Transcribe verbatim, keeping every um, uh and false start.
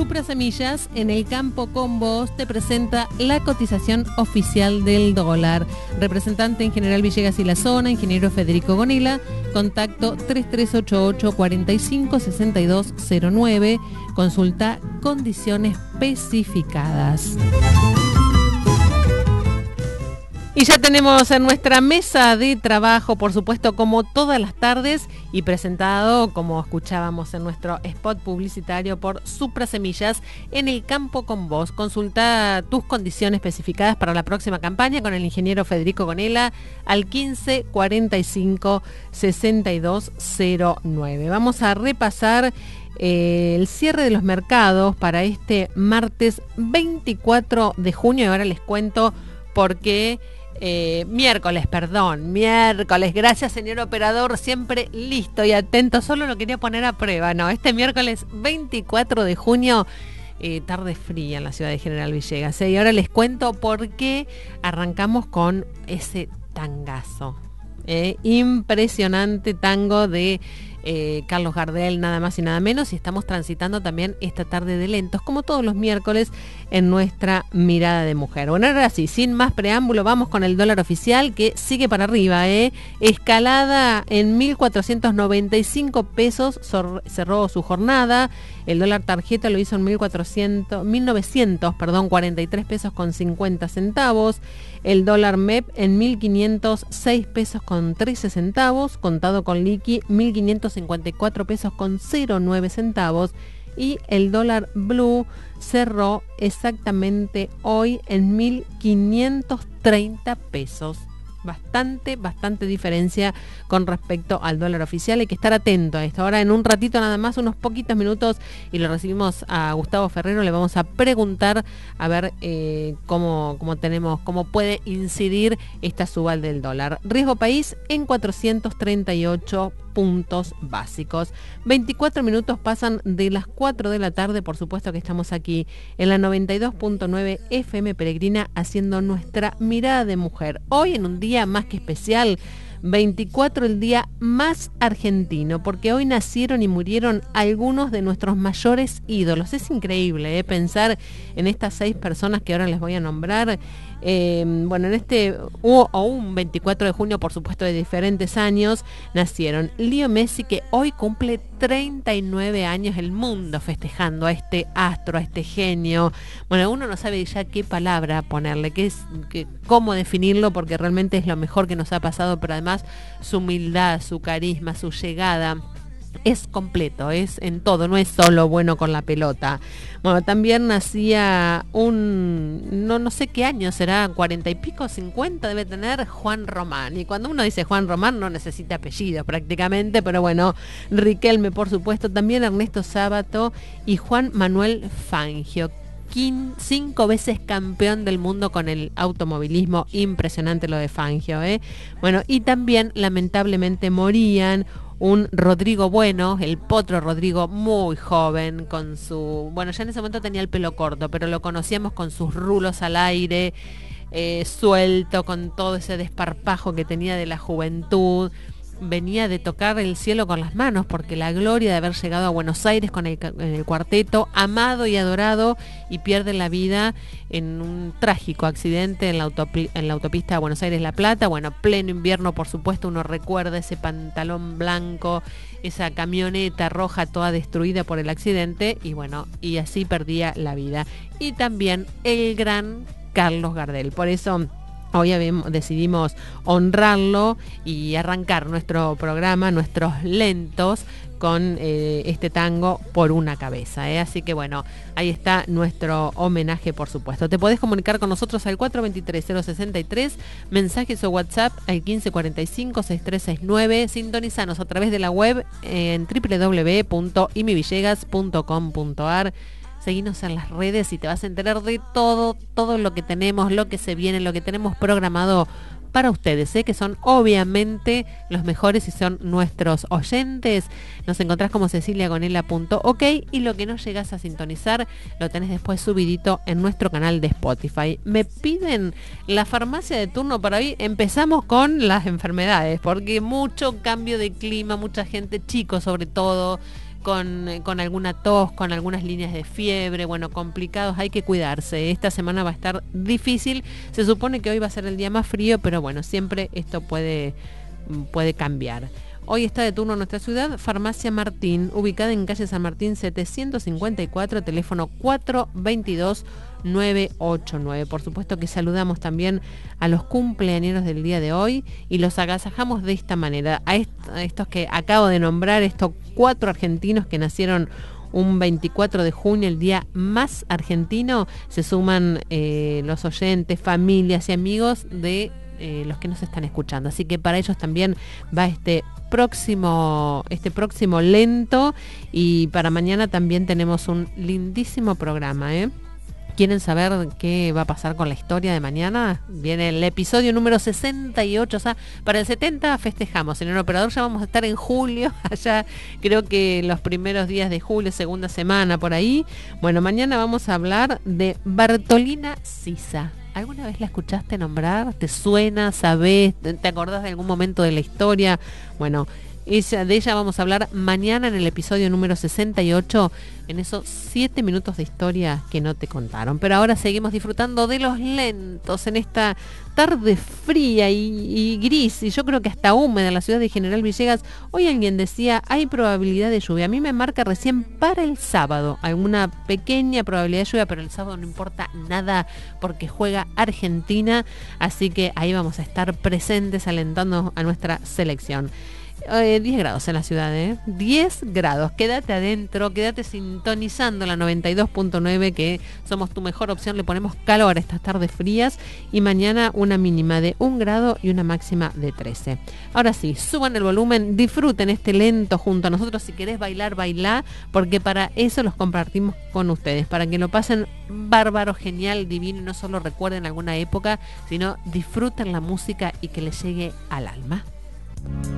Supra Semillas, en el campo con vos, te presenta la cotización oficial del dólar. Representante en General Villegas y la zona, ingeniero Federico Gonela, contacto tres tres ocho ocho, cuatro cinco, seis dos cero nueve, consulta condiciones especificadas. Y ya tenemos en nuestra mesa de trabajo, por supuesto, como todas las tardes, y presentado, como escuchábamos en nuestro spot publicitario, por Supra Semillas, en el campo con vos. Consulta tus condiciones especificadas para la próxima campaña con el ingeniero Federico Gonela al quince cuarenta y cinco, sesenta y dos cero nueve. Vamos a repasar eh, el cierre de los mercados para este martes veinticuatro de junio, y ahora les cuento por qué. Eh, miércoles, perdón, miércoles, gracias señor operador, siempre listo y atento, solo lo quería poner a prueba, no, este miércoles veinticuatro de junio, eh, tarde fría en la ciudad de General Villegas, ¿eh? Y ahora les cuento por qué arrancamos con ese tangazo, eh, impresionante tango de Eh, Carlos Gardel, nada más y nada menos, y estamos transitando también esta tarde de lentos, como todos los miércoles, en nuestra mirada de mujer. Bueno, ahora sí, sin más preámbulo, vamos con el dólar oficial, que sigue para arriba, ¿eh? Escalada en mil cuatrocientos noventa y cinco pesos, cerró su jornada. El dólar tarjeta lo hizo en mil cuatrocientos, mil novecientos, perdón, cuarenta y tres pesos con cincuenta centavos. El dólar M E P en mil quinientos seis pesos con trece centavos, contado con liqui mil quinientos cincuenta y cuatro pesos con cero nueve centavos, y el dólar blue cerró exactamente hoy en mil quinientos treinta pesos. Bastante, bastante diferencia con respecto al dólar oficial. Hay que estar atento a esto. Ahora en un ratito nada más, unos poquitos minutos, y lo recibimos a Gustavo Ferrero. Le vamos a preguntar a ver eh, cómo, cómo tenemos, cómo puede incidir esta suba del dólar. Riesgo país en cuatrocientos treinta y ocho puntos básicos. veinticuatro minutos pasan de las cuatro de la tarde. Por supuesto que estamos aquí en la noventa y dos punto nueve F M Peregrina, haciendo nuestra mirada de mujer. Hoy en un día más que especial, veinticuatro, el día más argentino, porque hoy nacieron y murieron algunos de nuestros mayores ídolos. Es increíble, ¿eh? Pensar en estas seis personas que ahora les voy a nombrar. Eh, bueno, en este, o, o un veinticuatro de junio, por supuesto, de diferentes años, nacieron Leo Messi, que hoy cumple treinta y nueve años, el mundo festejando a este astro, a este genio. Bueno, uno no sabe ya qué palabra ponerle, qué es, qué, cómo definirlo, porque realmente es lo mejor que nos ha pasado, pero además su humildad, su carisma, su llegada, es completo, es en todo, no es solo bueno con la pelota. Bueno, también nacía un, no, no sé qué año será, cuarenta y pico, cincuenta debe tener, Juan Román. Y cuando uno dice Juan Román no necesita apellido prácticamente, pero bueno, Riquelme, por supuesto, también Ernesto Sábato y Juan Manuel Fangio, cinco veces campeón del mundo con el automovilismo. Impresionante lo de Fangio, ¿eh? Bueno, y también lamentablemente morían un Rodrigo Bueno, el Potro Rodrigo, muy joven, con su, bueno, ya en ese momento tenía el pelo corto, pero lo conocíamos con sus rulos al aire, eh, suelto, con todo ese desparpajo que tenía de la juventud. Venía de tocar el cielo con las manos, porque la gloria de haber llegado a Buenos Aires con el, el cuarteto, amado y adorado, y pierde la vida en un trágico accidente en la, autopi- en la autopista Buenos Aires-La Plata. Bueno, pleno invierno, por supuesto, uno recuerda ese pantalón blanco, esa camioneta roja toda destruida por el accidente, y bueno, y así perdía la vida. Y también el gran Carlos Gardel. Por eso hoy decidimos honrarlo y arrancar nuestro programa, nuestros lentos, con eh, este tango Por una cabeza, ¿eh? Así que bueno, ahí está nuestro homenaje, por supuesto. Te podés comunicar con nosotros al cuatro dos tres, cero seis tres, mensajes o WhatsApp al quince cuarenta y cinco, sesenta y tres sesenta y nueve. Sintonizanos a través de la web en doble u doble u doble u punto imivillegas punto com punto a r. Seguinos en las redes y te vas a enterar de todo, todo lo que tenemos, lo que se viene, lo que tenemos programado para ustedes, ¿eh? Que son obviamente los mejores y son nuestros oyentes. Nos encontrás como cecilia gonela punto ok, y lo que no llegas a sintonizar lo tenés después subidito en nuestro canal de Spotify. Me piden la farmacia de turno para hoy. Empezamos con las enfermedades, porque mucho cambio de clima, mucha gente, chicos sobre todo, con, con alguna tos, con algunas líneas de fiebre, bueno, complicados, hay que cuidarse. Esta semana va a estar difícil, se supone que hoy va a ser el día más frío, pero bueno, siempre esto puede, puede cambiar. Hoy está de turno en nuestra ciudad Farmacia Martín, ubicada en calle San Martín setecientos cincuenta y cuatro, teléfono cuatro veintidós nueve ochenta y nueve. Por supuesto que saludamos también a los cumpleañeros del día de hoy y los agasajamos de esta manera. A, est a estos que acabo de nombrar, estos cuatro argentinos que nacieron un veinticuatro de junio, el día más argentino, se suman eh, los oyentes, familias y amigos de eh, los que nos están escuchando. Así que para ellos también va este próximo, este próximo lento, y para mañana también tenemos un lindísimo programa, ¿eh? ¿Quieren saber qué va a pasar con la historia de mañana? Viene el episodio número sesenta y ocho, o sea, para el setenta festejamos. En el operador ya vamos a estar en julio, allá creo que los primeros días de julio, segunda semana, por ahí. Bueno, mañana vamos a hablar de Bartolina Sisa. ¿Alguna vez la escuchaste nombrar? ¿Te suena? ¿Sabés? ¿Te acordás de algún momento de la historia? Bueno, ella, de ella vamos a hablar mañana en el episodio número sesenta y ocho, en esos siete minutos de historia que no te contaron. Pero ahora seguimos disfrutando de los lentos en esta tarde fría y, y gris, y yo creo que hasta húmeda en la ciudad de General Villegas. Hoy alguien decía, hay probabilidad de lluvia. A mí me marca recién para el sábado alguna pequeña probabilidad de lluvia, pero el sábado no importa nada porque juega Argentina, así que ahí vamos a estar presentes alentando a nuestra selección. Eh, diez grados en la ciudad, ¿eh? diez grados. Quédate adentro, quédate sintonizando la noventa y dos punto nueve, que somos tu mejor opción. Le ponemos calor a estas tardes frías, y mañana una mínima de un grado y una máxima de trece. Ahora sí, suban el volumen, disfruten este lento junto a nosotros. Si querés bailar, bailá, porque para eso los compartimos con ustedes, para que lo pasen bárbaro, genial, divino, y no solo recuerden alguna época, sino disfruten la música y que les llegue al alma.